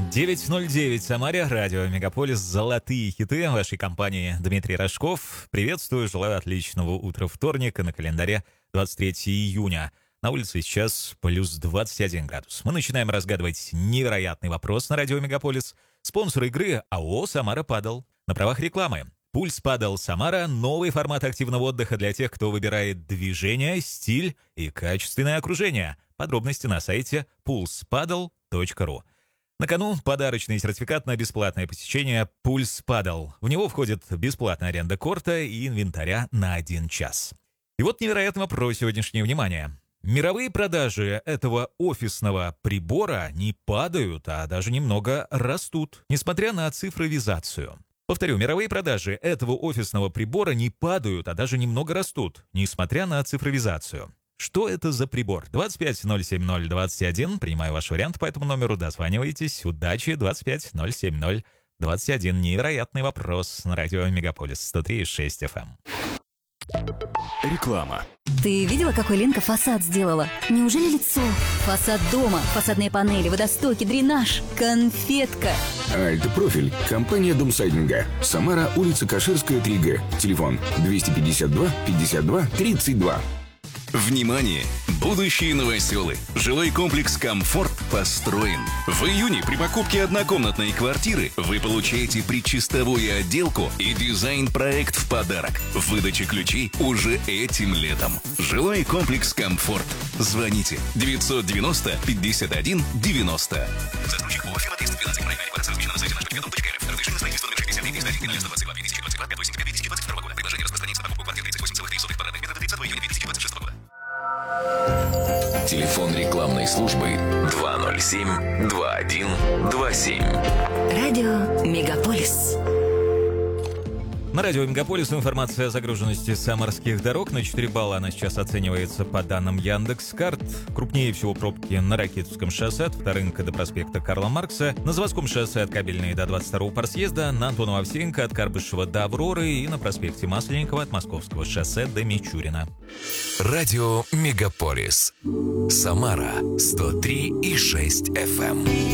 9:09 в Самаре, радио Мегаполис, золотые хиты вашей компании. Дмитрий Рожков. Приветствую, желаю отличного утра вторника, на календаре 23 июня. На улице сейчас плюс 21 градус. Мы начинаем разгадывать невероятный вопрос на радио Мегаполис. Спонсор игры АО «Самара Падл». На правах рекламы. Пульс Падл Самара – новый формат активного отдыха для тех, кто выбирает движение, стиль и качественное окружение. Подробности на сайте pulsepaddle.ru. На кону подарочный сертификат на бесплатное посещение «Пульс Падл». В него входит бесплатная аренда корта и инвентаря на 1 час. И вот невероятный вопрос сегодняшнего внимания. Мировые продажи этого офисного прибора не падают, а даже немного растут, несмотря на цифровизацию. Повторю, мировые продажи этого офисного прибора не падают, а даже немного растут, несмотря на цифровизацию. Что это за прибор? 25-070-21. Принимаю ваш вариант по этому номеру. Дозванивайтесь. Удачи. 25-070-21. Невероятный вопрос на радио Мегаполис 103,6 FM. Реклама. Ты видела, какой Ленка фасад сделала? Неужели лицо? Фасад дома, фасадные панели, водостоки, дренаж, конфетка. Альт-профиль. Компания Домсайдинга. Самара, улица Каширская, 3Г. Телефон 252 52 32. Внимание! Будущие новоселы. Жилой комплекс «Комфорт» построен. В июне при покупке однокомнатной квартиры вы получаете предчистовую отделку и дизайн-проект в подарок. Выдача ключей уже этим летом. Жилой комплекс «Комфорт». Звоните 990 51 90. Застройщик ООО «Фирма 312». Проект рекламация размещена на сайте нашего дом.рф. Разрешено на строительство номер 63 122 2022 5 сентября 2022 года. Предложение распространяется на покупку квартиры 38,3 квадратных метров 30 июня 2026 года. Телефон рекламной службы 207-2127. Радио Мегаполис. На радио Мегаполис информация о загруженности самарских дорог. На 4 балла она сейчас оценивается по данным Яндекс.Карт. Крупнее всего пробки на Ракитовском шоссе от Вторынка до проспекта Карла Маркса, на Заводском шоссе от Кабельной до 22-го парсъезда, на Антонова Овсеенко от Карбышева до Авроры и на проспекте Масленникова от Московского шоссе до Мичурина. Радио Мегаполис. Самара 103,6 FM.